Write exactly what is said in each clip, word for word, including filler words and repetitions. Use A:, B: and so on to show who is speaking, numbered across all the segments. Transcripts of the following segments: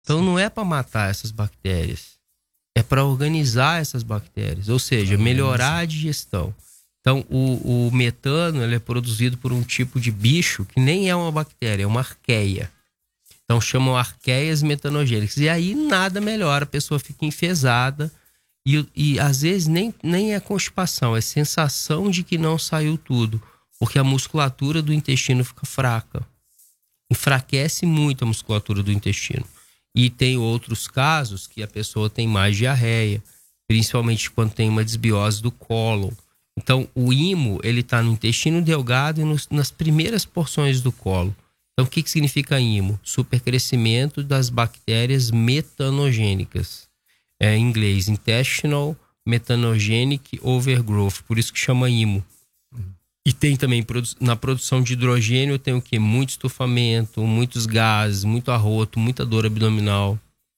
A: Então não é para matar essas bactérias, é para organizar essas bactérias, ou seja, melhorar a digestão. Então o, o metano ele é produzido por um tipo de bicho que nem é uma bactéria, é uma arqueia. Então chamam arqueias metanogênicas. E aí nada melhora, a pessoa fica enfesada e, e às vezes nem, nem é constipação, é sensação de que não saiu tudo, porque a musculatura do intestino fica fraca. Enfraquece muito a musculatura do intestino. E tem outros casos que a pessoa tem mais diarreia, principalmente quando tem uma desbiose do cólon. Então o imo ele está no intestino delgado e nos, nas primeiras porções do cólon. Então, o que, que significa imo? Supercrescimento das bactérias metanogênicas. É, em inglês, Intestinal Methanogenic Overgrowth, por isso que chama imo. E tem também, na produção de hidrogênio, tem o quê? Muito estufamento, muitos gases, muito arroto, muita dor abdominal.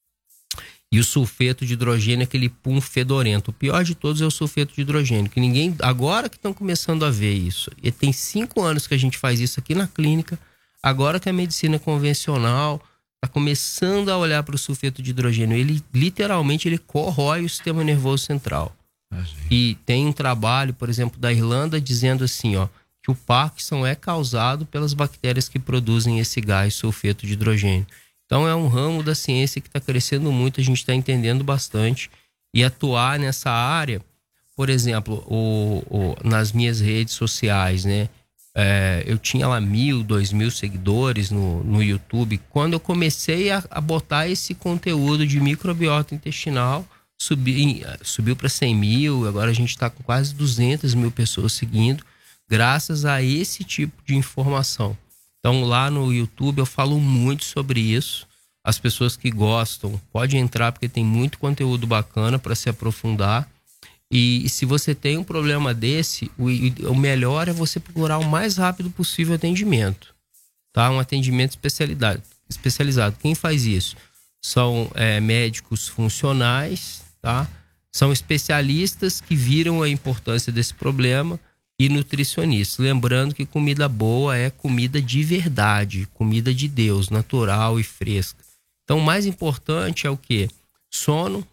A: E o sulfeto de hidrogênio é aquele pum fedorento. O pior de todos é o sulfeto de hidrogênio, que ninguém, agora que estão começando a ver isso. E tem cinco anos que a gente faz isso aqui na clínica. Agora que a medicina convencional está começando a olhar para o sulfeto de hidrogênio, ele literalmente ele corrói o sistema nervoso central. Ah, e tem um trabalho, por exemplo, da Irlanda dizendo assim, ó, que o Parkinson é causado pelas bactérias que produzem esse gás sulfeto de hidrogênio. Então é um ramo da ciência que está crescendo muito, a gente está entendendo bastante. E atuar nessa área, por exemplo, o, o, nas minhas redes sociais, né? É, eu tinha lá mil, dois mil seguidores no, no YouTube. Quando eu comecei a, a botar esse conteúdo de microbiota intestinal, subi, subiu para cem mil, agora a gente está com quase duzentas mil pessoas seguindo, graças a esse tipo de informação. Então lá no YouTube eu falo muito sobre isso. As pessoas que gostam, podem entrar porque tem muito conteúdo bacana para se aprofundar. E, e se você tem um problema desse, o, o melhor é você procurar o mais rápido possível atendimento, tá? Um atendimento especialidade, especializado. Quem faz isso? São é, médicos funcionais, tá? São especialistas que viram a importância desse problema e nutricionistas. Lembrando que comida boa é comida de verdade, comida de Deus, natural e fresca. Então o mais importante é o quê? Sono,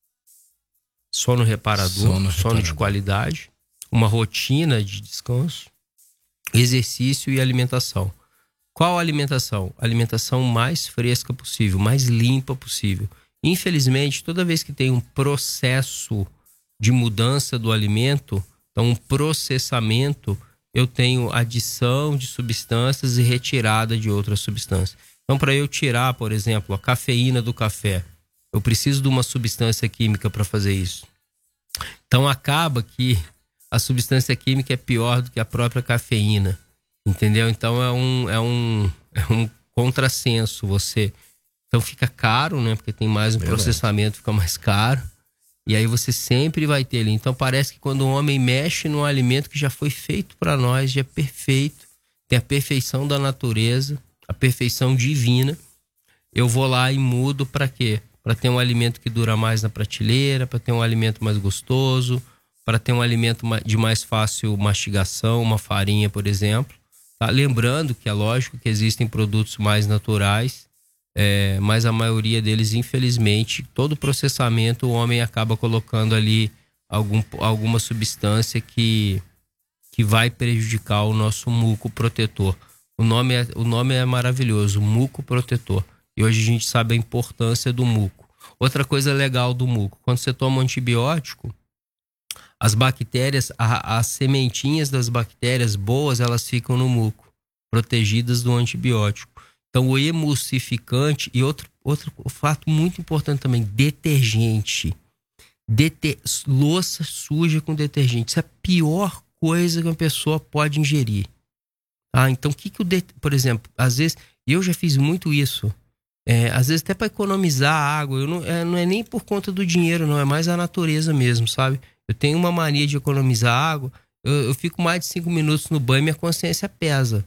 A: sono reparador, sono, sono reparador. de qualidade, uma rotina de descanso, exercício e alimentação. Qual alimentação? Alimentação mais fresca possível, mais limpa possível. Infelizmente, toda vez que tem um processo de mudança do alimento, então um processamento, eu tenho adição de substâncias e retirada de outras substâncias. Então, para eu tirar, por exemplo, a cafeína do café, eu preciso de uma substância química para fazer isso. Então acaba que a substância química é pior do que a própria cafeína, entendeu? Então é um, é um, é um contrassenso você. Então fica caro, né? Porque tem mais um Verdade. processamento, fica mais caro. E aí você sempre vai ter ali. Então parece que quando o homem mexe num alimento que já foi feito para nós, já é perfeito, tem a perfeição da natureza, a perfeição divina, eu vou lá e mudo para quê? Para ter um alimento que dura mais na prateleira, para ter um alimento mais gostoso, para ter um alimento de mais fácil mastigação, uma farinha, por exemplo. Tá? Lembrando que é lógico que existem produtos mais naturais, é, mas a maioria deles, infelizmente, todo processamento o homem acaba colocando ali algum, alguma substância que, que vai prejudicar o nosso muco protetor. O nome é, o nome é maravilhoso, muco protetor. E hoje a gente sabe a importância do muco. Outra coisa legal do muco, quando você toma um antibiótico, as bactérias, a, as sementinhas das bactérias boas, elas ficam no muco, protegidas do antibiótico. Então o emulsificante e outro, outro fato muito importante também, detergente. Deter, louça suja com detergente. Isso é a pior coisa que uma pessoa pode ingerir. Ah, então o que que o, de, por exemplo, às vezes, eu já fiz muito isso. É, às vezes até para economizar água, eu não, é, não é nem por conta do dinheiro, não, é mais a natureza mesmo, sabe? Eu tenho uma mania de economizar água, eu, eu fico mais de cinco minutos no banho e minha consciência pesa.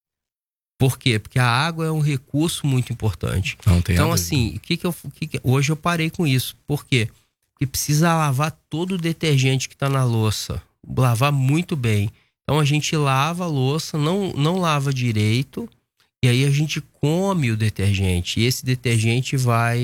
A: Por quê? Porque a água é um recurso muito importante. Não tem então, assim, que que eu, que que, hoje eu parei com isso. Por quê? Porque precisa lavar todo o detergente que está na louça, lavar muito bem. Então a gente lava a louça, não, não lava direito, E aí a gente come o detergente. E esse detergente vai